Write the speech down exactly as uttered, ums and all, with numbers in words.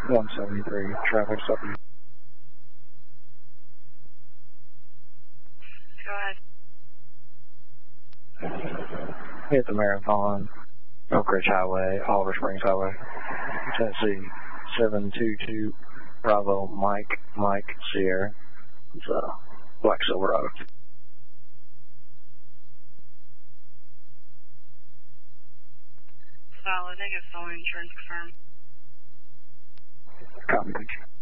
one seventy-three, traffic stop. Go ahead. Hit the Marathon, Oak Ridge Highway, Oliver Springs Highway, Tennessee, seven two two, Bravo, Mike, Mike, Sierra. It's uh, Black Silverado. Solid, negative phone insurance confirmed. Copy, thank you.